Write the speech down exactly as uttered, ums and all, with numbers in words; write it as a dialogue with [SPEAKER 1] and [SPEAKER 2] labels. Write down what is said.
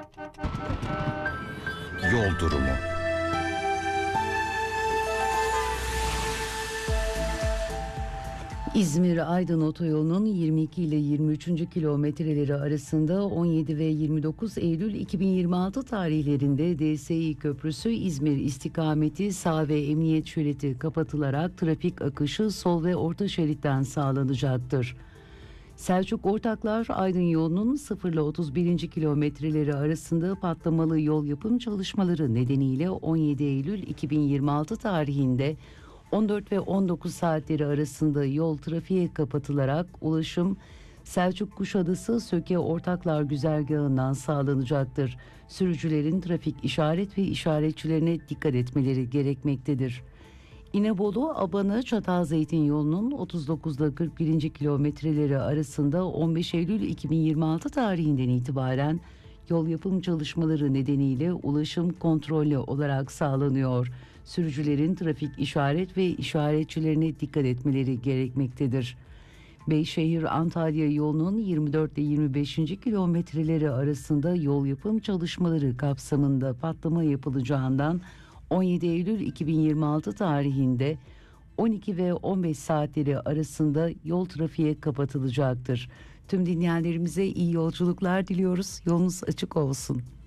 [SPEAKER 1] Yol durumu.
[SPEAKER 2] İzmir-Aydın otoyolunun yirmi iki ile yirmi üçüncü kilometreleri arasında on yedi ve yirmi dokuz Eylül iki bin yirmi altı tarihlerinde D S İ Köprüsü İzmir istikameti sağ ve emniyet şeridi kapatılarak trafik akışı sol ve orta şeritten sağlanacaktır. Selçuk Ortaklar Aydın yolunun sıfır ile otuz birinci kilometreleri arasında patlamalı yol yapım çalışmaları nedeniyle on yedi Eylül iki bin yirmi altı tarihinde on dört ve on dokuz saatleri arasında yol trafiğe kapatılarak ulaşım Selçuk Kuşadası Söke Ortaklar güzergahından sağlanacaktır. Sürücülerin trafik işaret ve işaretçilerine dikkat etmeleri gerekmektedir. İnebolu Abanı Çatalzeytin yolunun otuz dokuz ile kırk birinci kilometreleri arasında on beş Eylül iki bin yirmi altı tarihinden itibaren yol yapım çalışmaları nedeniyle ulaşım kontrollü olarak sağlanıyor. Sürücülerin trafik işaret ve işaretçilerine dikkat etmeleri gerekmektedir. Beyşehir-Antalya yolunun yirmi dört ile yirmi beşinci kilometreleri arasında yol yapım çalışmaları kapsamında patlama yapılacağından on yedi Eylül iki bin yirmi altı tarihinde on iki ve on beş saatleri arasında yol trafiğe kapatılacaktır. Tüm dinleyenlerimize iyi yolculuklar diliyoruz. Yolunuz açık olsun.